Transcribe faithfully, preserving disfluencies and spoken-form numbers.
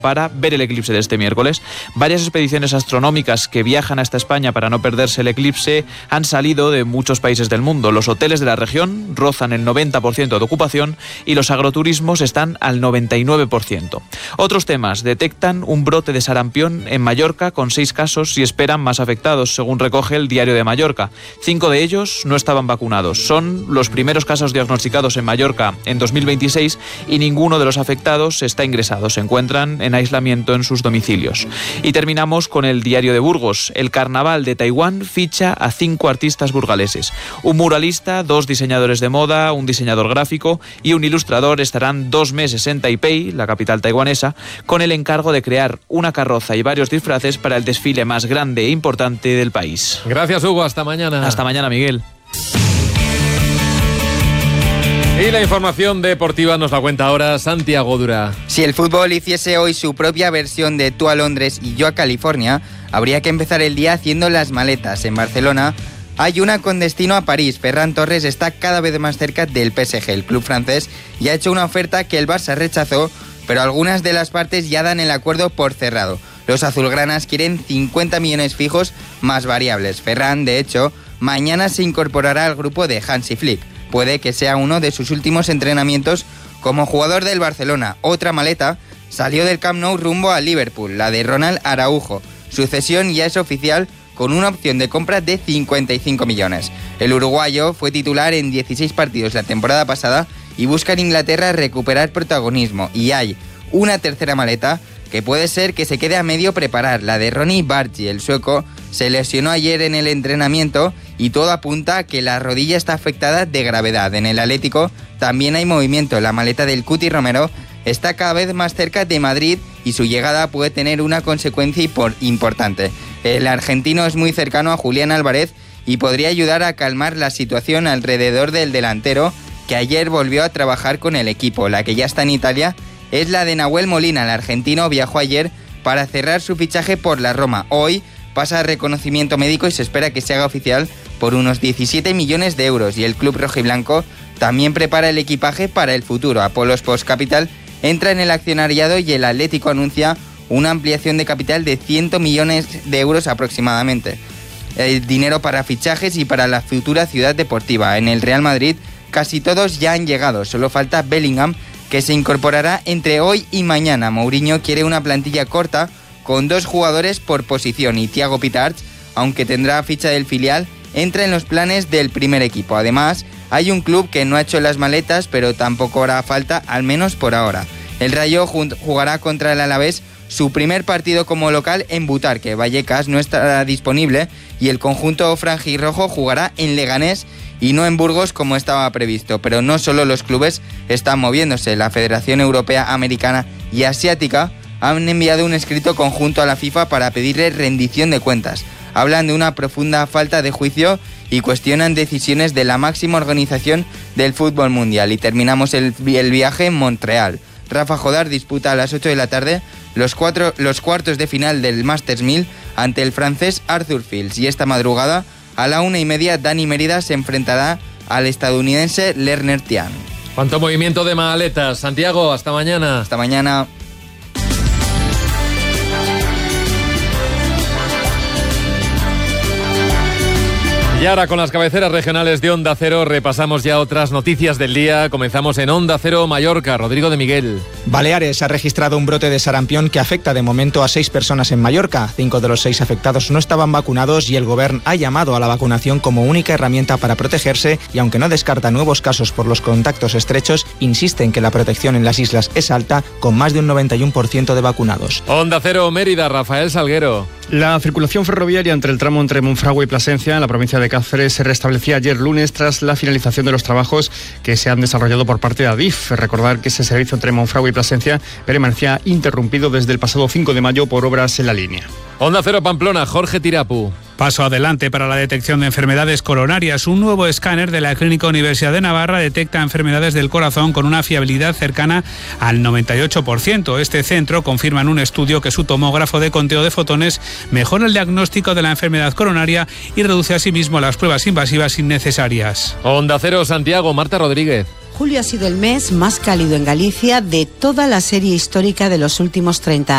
para ver el eclipse de este miércoles. Varias expediciones astronómicas que viajan hasta España para no perderse el eclipse han salido de muchos países del mundo. Los hoteles de la región rozan el noventa por ciento de ocupación y los agroturismos están al noventa y nueve por ciento. Otros temas: detectan un brote de sarampión en Mallorca con seis casos y esperan más afectados, según recoge el Diario de Mallorca. Cinco de ellos no estaban vacunados. Son los primeros casos diagnosticados en Mallorca en dos mil veintiséis y ninguno de los afectados está ingresado. Se encuentran en aislamiento en sus domicilios. Y terminamos con el Diario de Burgos. El Carnaval de Taiwán ficha a cinco artistas burgaleses. Un muralista, dos diseñadores de moda, un diseñador gráfico y un ilustrador estarán dos meses en Taipei, la capital taiwanesa, con el encargo de crear una carroza y varios disfraces para el desfile más grande e importante del país. Gracias, Hugo. Hasta mañana. Hasta mañana, Miguel. Y la información deportiva nos la cuenta ahora Santiago Dura. Si el fútbol hiciese hoy su propia versión de Tú a Londres y Yo a California, habría que empezar el día haciendo las maletas. En Barcelona hay una con destino a París. Ferran Torres está cada vez más cerca del P S G. El club francés ya ha hecho una oferta que el Barça rechazó, pero algunas de las partes ya dan el acuerdo por cerrado. Los azulgranas quieren cincuenta millones fijos más variables. Ferran, de hecho, mañana se incorporará al grupo de Hansi Flick. Puede que sea uno de sus últimos entrenamientos como jugador del Barcelona. Otra maleta salió del Camp Nou rumbo a Liverpool, la de Ronald Araujo. Su cesión ya es oficial con una opción de compra de cincuenta y cinco millones. El uruguayo fue titular en dieciséis partidos la temporada pasada y busca en Inglaterra recuperar protagonismo. Y hay una tercera maleta que puede ser que se quede a medio preparar, la de Ronny Bargi. El sueco se lesionó ayer en el entrenamiento y todo apunta a que la rodilla está afectada de gravedad. En el Atlético también hay movimiento. La maleta del Cuti Romero está cada vez más cerca de Madrid y su llegada puede tener una consecuencia importante. El argentino es muy cercano a Julián Álvarez y podría ayudar a calmar la situación alrededor del delantero, que ayer volvió a trabajar con el equipo. La que ya está en Italia es la de Nahuel Molina. El argentino viajó ayer para cerrar su fichaje por la Roma. Hoy pasa a reconocimiento médico y se espera que se haga oficial por unos diecisiete millones de euros. Y el club rojiblanco también prepara el equipaje para el futuro. Apollo Sports Capital entra en el accionariado y el Atlético anuncia una ampliación de capital de cien millones de euros aproximadamente. El dinero para fichajes y para la futura ciudad deportiva. En el Real Madrid casi todos ya han llegado, solo falta Bellingham, que se incorporará entre hoy y mañana. Mourinho quiere una plantilla corta con dos jugadores por posición y Thiago Pitarch, aunque tendrá ficha del filial, entra en los planes del primer equipo. Además, hay un club que no ha hecho las maletas, pero tampoco hará falta, al menos por ahora. El Rayo jugará contra el Alavés su primer partido como local en Butarque. Vallecas no estará disponible y el conjunto franjirrojo jugará en Leganés y no en Burgos como estaba previsto. Pero no solo los clubes están moviéndose. La Federación Europea, Americana y Asiática han enviado un escrito conjunto a la FIFA para pedirle rendición de cuentas. Hablan de una profunda falta de juicio y cuestionan decisiones de la máxima organización del fútbol mundial. Y terminamos el, el viaje en Montreal. Rafa Jodar disputa a las ocho de la tarde los, cuatro, los cuartos de final del Masters mil ante el francés Arthur Fils. Y esta madrugada, a la una y media, Dani Mérida se enfrentará al estadounidense Lerner Tian. ¿Cuánto movimiento de maletas? Santiago, hasta mañana. Hasta mañana. Y ahora con las cabeceras regionales de Onda Cero repasamos ya otras noticias del día. Comenzamos en Onda Cero Mallorca. Rodrigo de Miguel. Baleares ha registrado un brote de sarampión que afecta de momento a seis personas en Mallorca. Cinco de los seis afectados no estaban vacunados y el Govern ha llamado a la vacunación como única herramienta para protegerse y aunque no descarta nuevos casos por los contactos estrechos, insiste en que la protección en las islas es alta con más de un noventa y uno por ciento de vacunados. Onda Cero Mérida, Rafael Salguero. La circulación ferroviaria entre el tramo entre Monfragüe y Plasencia, en la provincia de Cáceres, se restablecía ayer lunes tras la finalización de los trabajos que se han desarrollado por parte de Adif. Recordar que ese servicio entre Monfragüe y Plasencia permanecía interrumpido desde el pasado cinco de mayo por obras en la línea. Onda Cero Pamplona, Jorge Tirapu. Paso adelante para la detección de enfermedades coronarias. Un nuevo escáner de la Clínica Universidad de Navarra detecta enfermedades del corazón con una fiabilidad cercana al noventa y ocho por ciento. Este centro confirma en un estudio que su tomógrafo de conteo de fotones mejora el diagnóstico de la enfermedad coronaria y reduce asimismo las pruebas invasivas innecesarias. Onda Cero Santiago, Marta Rodríguez. Julio ha sido el mes más cálido en Galicia de toda la serie histórica de los últimos treinta años.